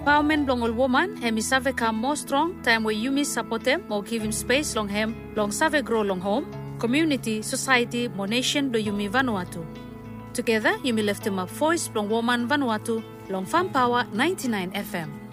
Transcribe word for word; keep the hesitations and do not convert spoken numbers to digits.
empowerment long all woman hemi save come more strong time where you miss support them or give him space long hem long save grow long home community society mo nation do yumi Vanuatu. Together you may lift him up voice long woman Vanuatu long Farm Power ninety-nine F M.